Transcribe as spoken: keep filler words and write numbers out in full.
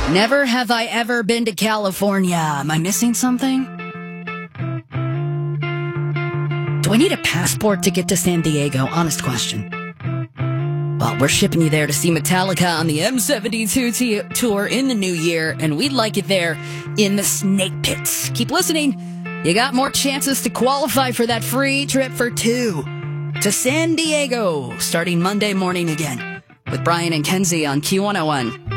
Never have I ever been to California. Am I missing something? Do I need a passport to get to San Diego? Honest question. Well, we're shipping you there to see Metallica on the M seventy-two t- tour in the new year, and we'd like it there in the Snake Pits. Keep listening. You got more chances to qualify for that free trip for two to San Diego, starting Monday morning again with Brian and Kenzie on Q one oh one.